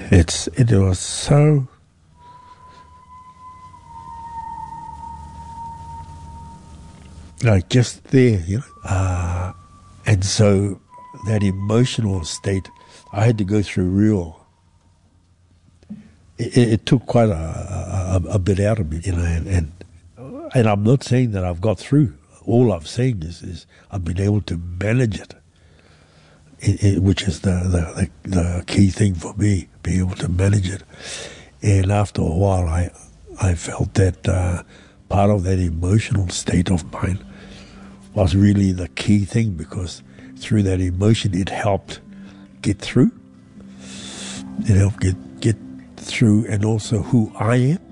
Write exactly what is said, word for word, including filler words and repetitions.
It's it was so like just there, you know. Uh, and so that emotional state, I had to go through real. It, it took quite a, a, a bit out of me, you know. And, and and I'm not saying that I've got through. All I'm saying is, is I've been able to manage it, it, it which is the, the, the, the key thing for me, being able to manage it. And after a while, I I felt that uh, part of that emotional state of mine was really the key thing, because through that emotion, it helped get through. It helped get, get through, and also who I am.